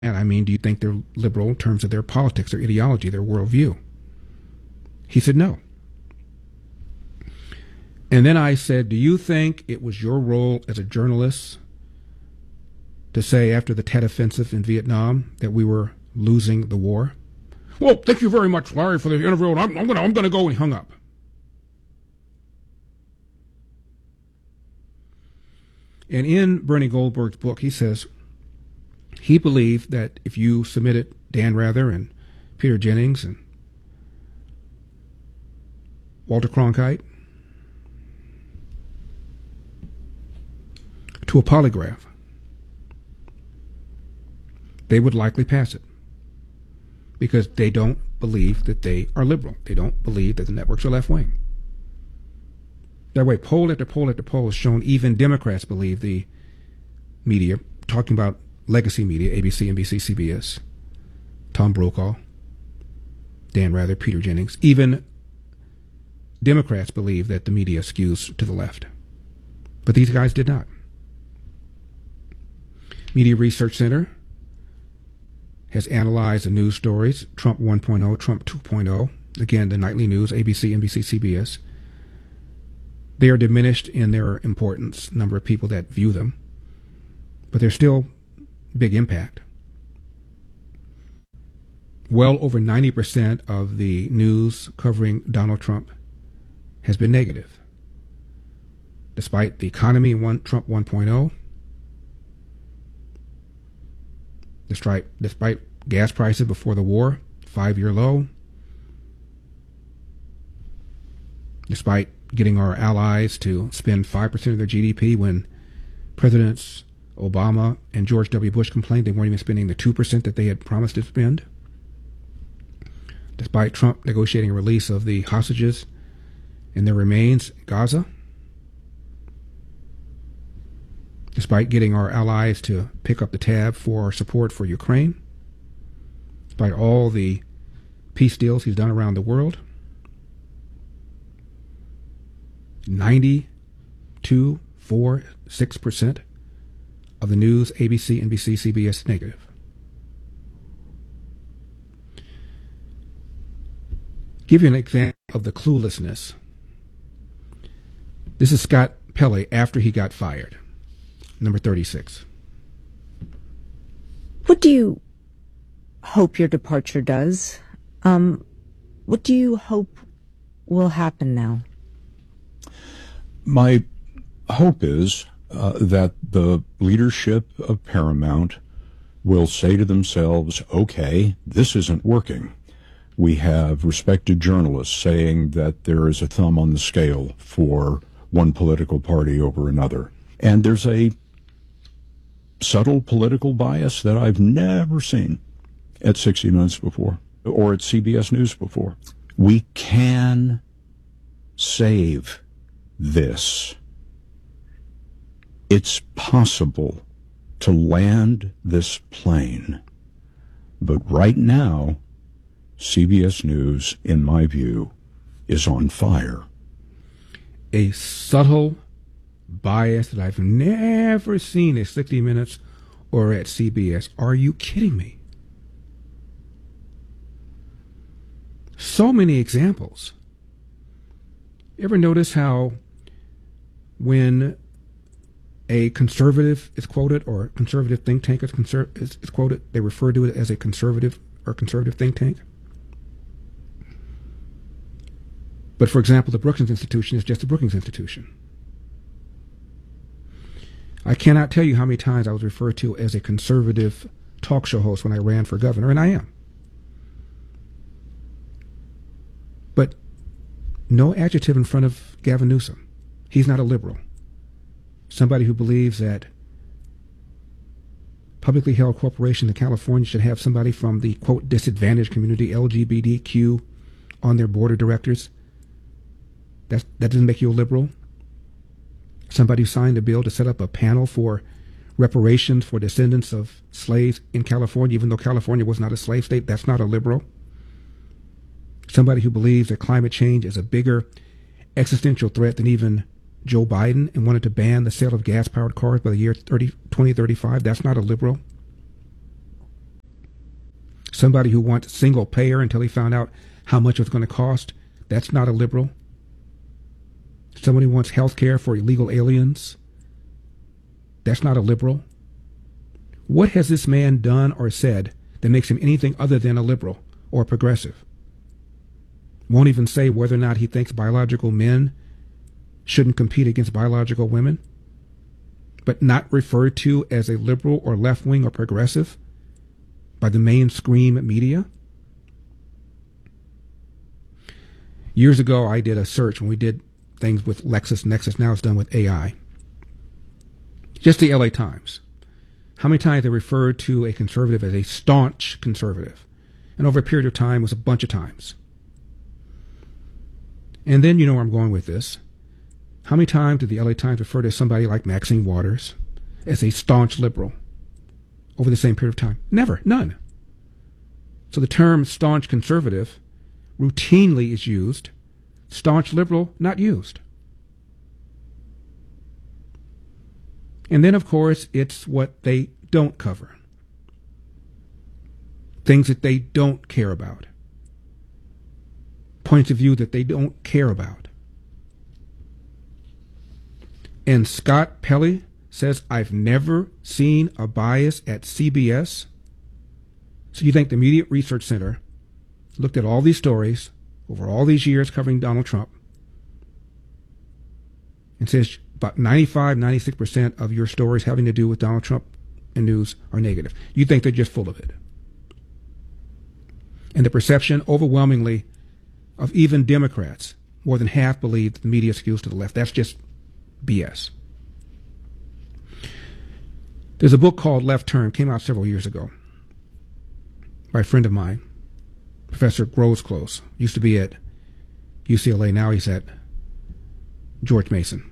And I mean, do you think they're liberal in terms of their politics, their ideology, their worldview? He said no. And then I said, do you think it was your role as a journalist to say after the Tet Offensive in Vietnam that we were losing the war? Well, thank you very much, Larry, for the interview, and I'm gonna go. And he hung up. And in Bernie Goldberg's book, he says he believed that if you submitted Dan Rather and Peter Jennings and Walter Cronkite to a polygraph, they would likely pass it because they don't believe that they are liberal. They don't believe that the networks are left-wing. That way, poll after poll after poll has shown even Democrats believe the media, talking about legacy media, ABC, NBC, CBS, Tom Brokaw, Dan Rather, Peter Jennings, even Democrats believe that the media skews to the left. But these guys did not. Media Research Center has analyzed the news stories, Trump 1.0, Trump 2.0, again, the nightly news, ABC, NBC, CBS. They are diminished in their importance, number of people that view them, but they're still big impact. Well over 90% of the news covering Donald Trump has been negative. Despite the economy in Trump 1.0, despite gas prices before the war, 5-year low, despite getting our allies to spend 5% of their GDP when Presidents Obama and George W. Bush complained they weren't even spending the 2% that they had promised to spend, despite Trump negotiating a release of the hostages and their remains in Gaza, despite getting our allies to pick up the tab for support for Ukraine, despite all the peace deals he's done around the world, 92.46% of the news, ABC, NBC, CBS, negative. Give you an example of the cluelessness. This is Scott Pelley after he got fired, number 36. What do you hope your departure does? What do you hope will happen now? My hope is that the leadership of Paramount will say to themselves, okay, this isn't working. We have respected journalists saying that there is a thumb on the scale for one political party over another. And there's a subtle political bias that I've never seen at 60 Minutes before or at CBS News before. We can save this. It's possible to land this plane. But right now, CBS News, in my view, is on fire. A subtle bias that I've never seen at 60 Minutes or at CBS. Are you kidding me? So many examples. You ever notice how when a conservative is quoted or a conservative think tank is quoted, they refer to it as a conservative or conservative think tank? But for example, the Brookings Institution is just a Brookings Institution. I cannot tell you how many times I was referred to as a conservative talk show host when I ran for governor, and I am. But no adjective in front of Gavin Newsom. He's not a liberal. Somebody who believes that publicly held corporations in California should have somebody from the, quote, disadvantaged community, LGBTQ, on their board of directors. That doesn't make you a liberal. Somebody who signed a bill to set up a panel for reparations for descendants of slaves in California, even though California was not a slave state, that's not a liberal. Somebody who believes that climate change is a bigger existential threat than even Joe Biden and wanted to ban the sale of gas-powered cars by the year 2035, that's not a liberal. Somebody who wants single payer until he found out how much it was going to cost, that's not a liberal. Somebody who wants health care for illegal aliens, that's not a liberal. What has this man done or said that makes him anything other than a liberal or a progressive? Won't even say whether or not he thinks biological men shouldn't compete against biological women, but not referred to as a liberal or left-wing or progressive by the mainstream media. Years ago, I did a search when we did things with LexisNexis. Now it's done with AI. Just the LA Times. How many times they referred to a conservative as a staunch conservative? And over a period of time, it was a bunch of times. And then you know where I'm going with this. How many times did the LA Times refer to somebody like Maxine Waters as a staunch liberal over the same period of time? Never. None. So the term staunch conservative routinely is used. Staunch liberal, not used. And then, of course, it's what they don't cover. Things that they don't care about. Points of view that they don't care about. And Scott Pelley says, I've never seen a bias at CBS. So you think the Media Research Center looked at all these stories over all these years covering Donald Trump and says about 95, 96% of your stories having to do with Donald Trump and news are negative. You think they're just full of it. And the perception overwhelmingly of even Democrats, more than half believe that the media skews to the left. That's just BS. There's a book called Left Turn, came out several years ago by a friend of mine, Professor Grosclose. Used to be at UCLA, now he's at George Mason.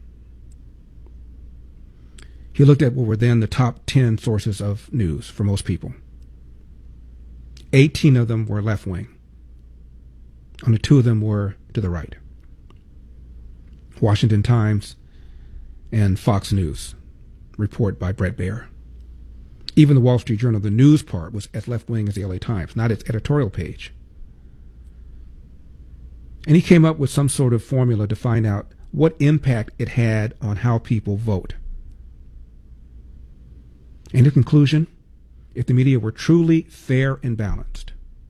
He looked at what were then the top 10 sources of news for most people. 18 of them were left-wing. Only 2 of them were to the right. Washington Times and Fox News, report by Bret Baier. Even the Wall Street Journal, the news part, was as left-wing as the LA Times, not its editorial page. And he came up with some sort of formula to find out what impact it had on how people vote. In conclusion, if the media were truly fair and balanced,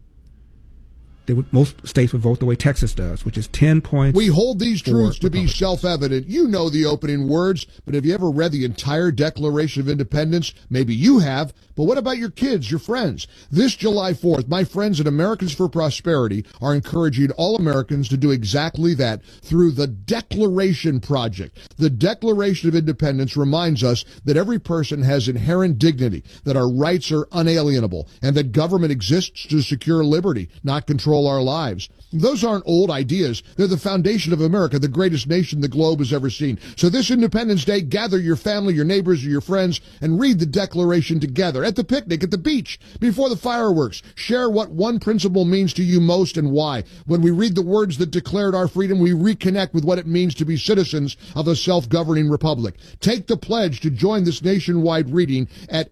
most states would vote the way Texas does, which is 10 points. We hold these truths to be self-evident. You know the opening words, but have you ever read the entire Declaration of Independence? Maybe you have, but what about your kids, your friends? This July 4th, my friends at Americans for Prosperity are encouraging all Americans to do exactly that through the Declaration Project. The Declaration of Independence reminds us that every person has inherent dignity, that our rights are unalienable, and that government exists to secure liberty, not control our lives. Those aren't old ideas. They're the foundation of America, the greatest nation the globe has ever seen. So this Independence Day, gather your family, your neighbors, or your friends, and read the Declaration together at the picnic, at the beach, before the fireworks. Share what one principle means to you most and why. When we read the words that declared our freedom, we reconnect with what it means to be citizens of a self-governing republic. Take the pledge to join this nationwide reading at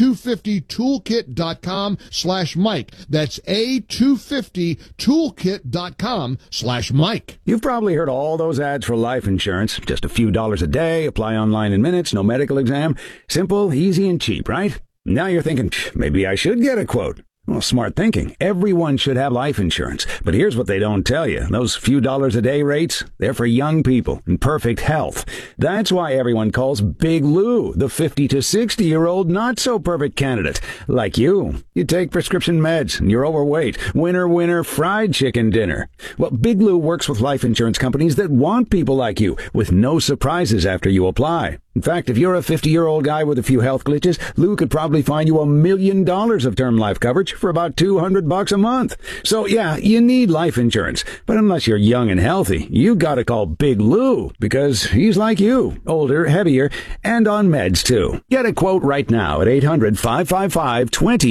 a250toolkit.com/Mike. That's a250toolkit.com/Mike. You've probably heard all those ads for life insurance. Just a few dollars a day, apply online in minutes, no medical exam. Simple, easy, and cheap, right? Now you're thinking, maybe I should get a quote. Well, smart thinking. Everyone should have life insurance. But here's what they don't tell you. Those few dollars a day rates, they're for young people in perfect health. That's why everyone calls Big Lou the 50 to 60-year-old not-so-perfect candidate. Like you. You take prescription meds and you're overweight. Winner, fried chicken dinner. Well, Big Lou works with life insurance companies that want people like you, with no surprises after you apply. In fact, if you're a 50-year-old guy with a few health glitches, Lou could probably find you $1 million of term life coverage for about $200 a month. So yeah, you need life insurance. But unless you're young and healthy, you gotta call Big Lou, because he's like you, older, heavier, and on meds too. Get a quote right now at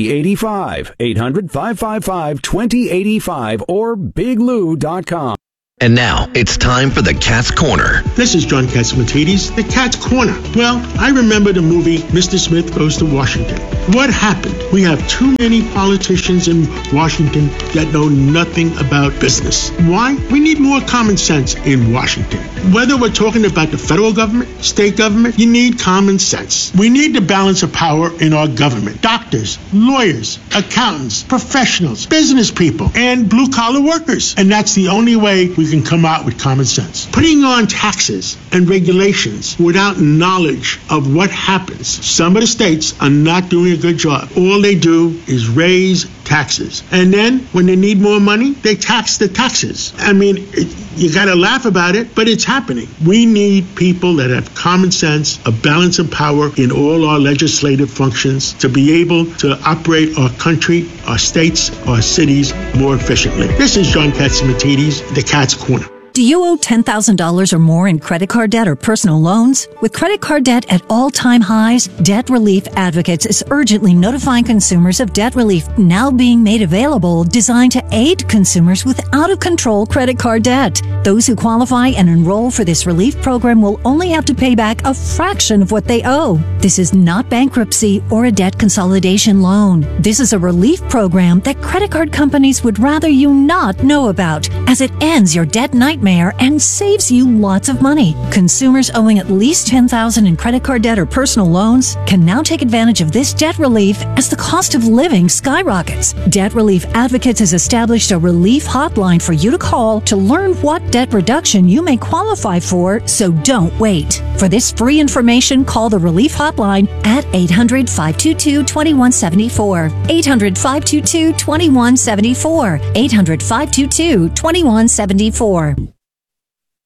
800-555-2085, 800-555-2085, or biglou.com. And now, it's time for the Cat's Corner. This is John Catsimatidis, the Cat's Corner. Well, I remember the movie Mr. Smith Goes to Washington. What happened? We have too many politicians in Washington that know nothing about business. Why? We need more common sense in Washington. Whether we're talking about the federal government, state government, you need common sense. We need the balance of power in our government. Doctors, lawyers, accountants, professionals, business people, and blue-collar workers. And that's the only way we can come out with common sense. Putting on taxes and regulations without knowledge of what happens. Some of the states are not doing a good job. All they do is raise taxes. And then when they need more money, they tax the taxes. I mean, you got to laugh about it, but it's happening. We need people that have common sense, a balance of power in all our legislative functions to be able to operate our country, our states, our cities more efficiently. This is John Catsimatidis, the Cat's Corner. Do you owe $10,000 or more in credit card debt or personal loans? With credit card debt at all-time highs, Debt Relief Advocates is urgently notifying consumers of debt relief now being made available, designed to aid consumers with out-of-control credit card debt. Those who qualify and enroll for this relief program will only have to pay back a fraction of what they owe. This is not bankruptcy or a debt consolidation loan. This is a relief program that credit card companies would rather you not know about, as it ends your debt nightmare and saves you lots of money. Consumers owing at least $10,000 in credit card debt or personal loans can now take advantage of this debt relief as the cost of living skyrockets. Debt Relief Advocates has established a relief hotline for you to call to learn what debt reduction you may qualify for, so don't wait. For this free information, call the Relief Hotline at 800-522-2174. 800-522-2174. 800-522-2174.